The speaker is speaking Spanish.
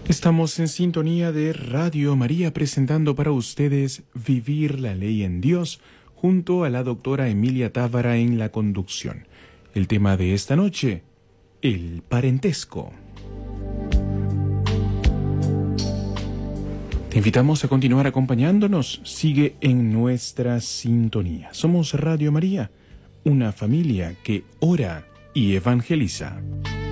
Estamos en sintonía de Radio María presentando para ustedes Vivir la Ley en Dios junto a la doctora Emilia Tábara en la conducción. El tema de esta noche, el parentesco. Te invitamos a continuar acompañándonos. Sigue en nuestra sintonía. Somos Radio María, una familia que ora y evangeliza.